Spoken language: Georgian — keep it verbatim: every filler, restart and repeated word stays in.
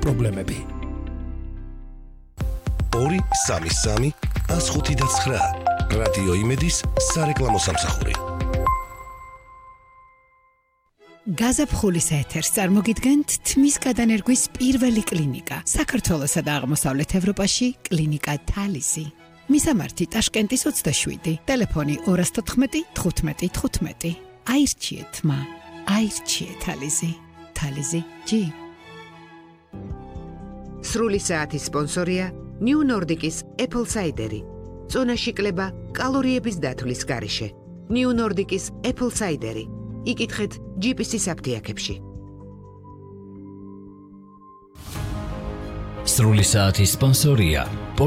პრობლემები. ორი სამი სამი ას ხუთი და ცხრა რადიო იმედის სარეკლამო სამსახური. გაზაფხულის ეთერს წარმოგიდგენთ თმის გადანერგვის პირველი კლინიკა საქართველოსა და აღმოსავლეთ ევროპაში კლინიკა თალისი. მისამართი ტაშკენტის ოცდაშვიდი, ტელეფონი ორი თოთხმეტი თხუთმეტი თხუთმეტი. აირჩიეთ მა, აირჩიეთ თალისი, თალისი ჯი. სრული საათის სპონსორია New Nordic-ის Apple Cider-ი. წონაში კლება კალორიების დათვლის გარეშე. New Nordic-ის Apple Cider-ი. იკითხეთ ჯი პი სი-ის აფთიაქებში. სრული საათის სპონსორია